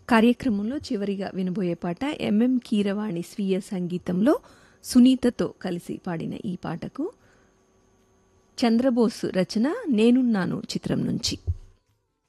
కార్యక్రమంలో చివరిగా వినబోయే పాట ఎంఎం కీరవాణి స్వీయ సంగీతంలో సునీతతో కలిసి పాడిన ఈ పాటకు చంద్రబోసు రచన నేనున్నాను చిత్రం నుంచి.